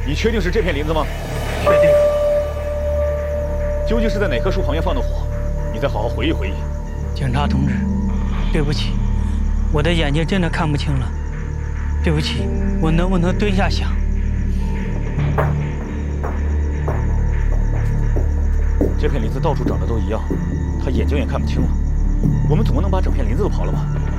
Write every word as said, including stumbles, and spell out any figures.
你确定是这片林子吗？ 确定。 究竟是在哪棵树旁边放的火？你再好好回忆回忆。 警察同志，对不起，我的眼睛真的看不清了。对不起，我能不能蹲下想？ 这片林子到处长得都一样，他眼睛也看不清了。我们总不能把整片林子都刨了吧？